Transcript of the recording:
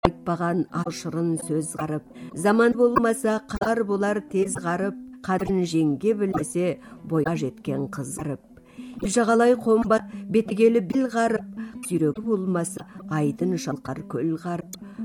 айтпаған алшырын сөз қарып, заман болмаса қар болар тез қарып, қадірін жеңге білмесе бойға жеткен қыз қарып. Жағалай қомбат бетігелі біл қарып, сүйрегі болмаса айдын шалқар көл қарып,